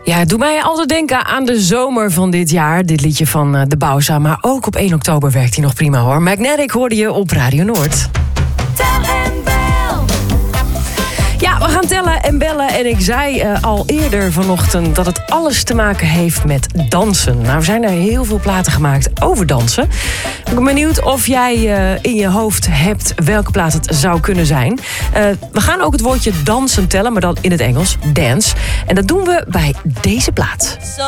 Ja, het doet mij altijd denken aan de zomer van dit jaar. Dit liedje van De Bauza. Maar ook op 1 oktober werkt hij nog prima hoor. Magnetic hoorde je op Radio Noord. Tel en bel. Ja, we gaan tellen en bellen. En ik zei al eerder vanochtend dat het alles te maken heeft met dansen. Nou, er zijn er heel veel platen gemaakt over dansen. Ik ben benieuwd of jij in je hoofd hebt welke plaat het zou kunnen zijn. We gaan ook het woordje dansen tellen, maar dan in het Engels. Dance. En dat doen we bij deze plaat.